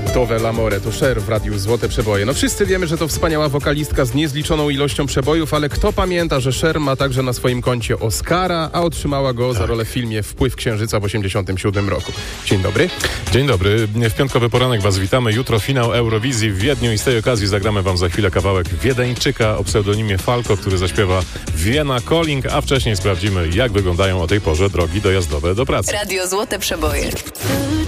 Dove l'amore to Cher w Radiu Złote Przeboje. No wszyscy wiemy, że to wspaniała wokalistka z niezliczoną ilością przebojów, ale kto pamięta, że Cher ma także na swoim koncie Oscara, a otrzymała go za rolę w filmie Wpływ Księżyca w 1987 roku. Dzień dobry. Dzień dobry. W piątkowy poranek Was witamy. Jutro finał Eurowizji w Wiedniu i z tej okazji zagramy Wam za chwilę kawałek Wiedeńczyka o pseudonimie Falco, który zaśpiewa Vienna Calling, a wcześniej sprawdzimy, jak wyglądają o tej porze drogi dojazdowe do pracy. Radio Złote Przeboje.